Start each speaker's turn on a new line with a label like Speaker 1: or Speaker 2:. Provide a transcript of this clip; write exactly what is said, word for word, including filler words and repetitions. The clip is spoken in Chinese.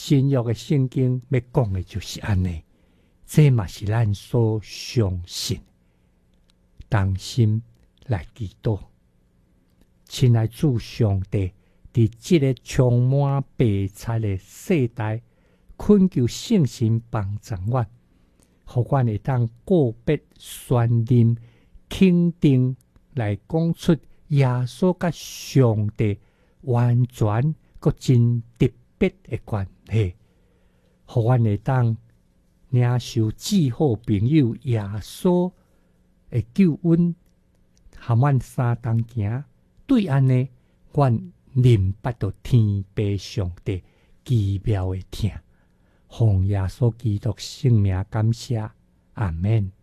Speaker 1: 新约的圣经要讲的就是安尼，这嘛是咱所相信。当心来祈祷，亲爱主上帝，伫这个充满白菜的世代，恳求圣神帮助我，互阮会当个别宣念、肯定来讲出耶稣甲上帝完全佮真特别的关系，互阮会当领受至好朋友耶稣的救恩，含阮三当行。对安尼，阮明白到天父上帝奇妙的疼。奉耶稣基督圣名感谢，阿门。